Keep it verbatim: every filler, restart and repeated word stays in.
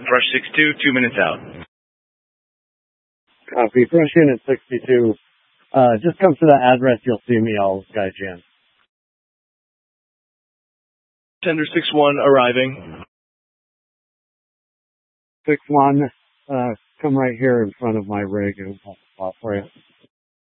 Brush six two, two minutes out. Copy. Brush in at sixty-two. Uh, just come to the address. You'll see me. I'll guide you in. Tender six one arriving. six one, uh, come right here in front of my rig and I'll spot for you.